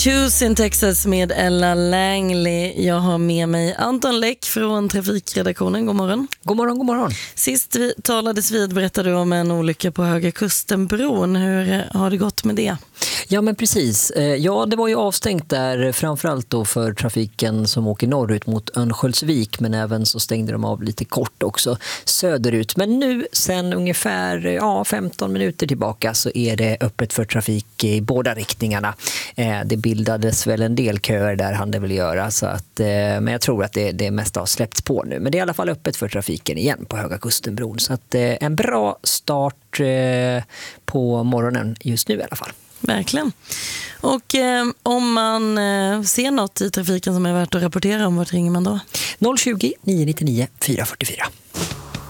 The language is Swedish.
Choose in Texas med Ella Langley. Jag har med mig Anton Läck från trafikredaktionen. God morgon. God morgon, god morgon. Sist vi talades vid berättade du om en olycka på Höga Kustenbron. Hur har det gått med det? Ja, men precis. Ja, det var ju avstängt där, framförallt då för trafiken som åker norrut mot Örnsköldsvik, men även så stängde de av lite kort också söderut. Men nu sen ungefär 15 minuter tillbaka så är det öppet för trafik i båda riktningarna. Det bildades väl en del köer där, han det väl göra, så att, men jag tror att det mesta har släppts på nu. Men det är i alla fall öppet för trafiken igen på Höga Kustenbron, så att en bra start på morgonen just nu i alla fall. Verkligen. Och om man ser något i trafiken som är värt att rapportera om, vart ringer man då? 020 999 444.